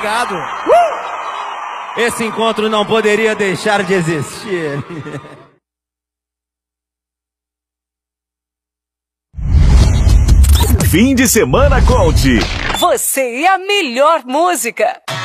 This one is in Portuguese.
marcado. Esse encontro não poderia deixar de existir. Fim de semana Conte. Você e a melhor música.